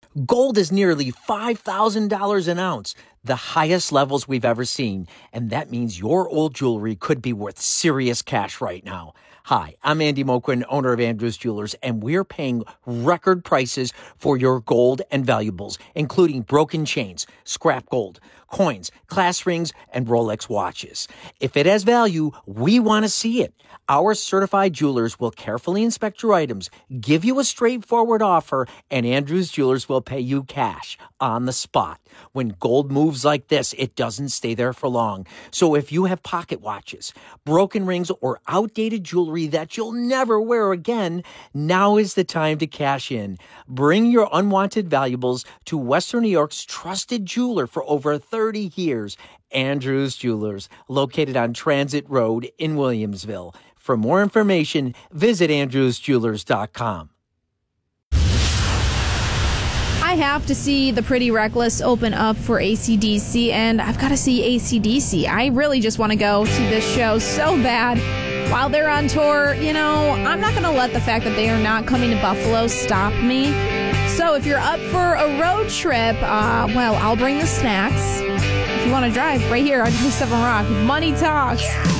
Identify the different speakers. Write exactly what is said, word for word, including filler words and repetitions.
Speaker 1: Gold is nearly five thousand dollars an ounce, the highest levels we've ever seen. And that means your old jewelry could be worth serious cash right now. Hi, I'm Andy Moquin, owner of Andrews Jewelers, and we're paying record prices for your gold and valuables, including broken chains, scrap gold, coins, class rings, and Rolex watches. If it has value, we want to see it. Our certified jewelers will carefully inspect your items, give you a straightforward offer, and Andrews Jewelers will pay you cash on the spot. When gold moves like this, it doesn't stay there for long. So if you have pocket watches, broken rings, or outdated jewelry that you'll never wear again, now is the time to cash in. Bring your unwanted valuables to Western New York's trusted jeweler for over thirty years, Andrews Jewelers, located on Transit Road in Williamsville. For more information, visit andrews jewelers dot com.
Speaker 2: I have to see The Pretty Reckless open up for A C D C, and I've got to see A C D C. I really just want to go to this show so bad. While they're on tour, you know, I'm not going to let the fact that they are not coming to Buffalo stop me. So if you're up for a road trip, uh, well, I'll bring the snacks. If you want to drive, right here on ninety-seven Rock, Money Talks.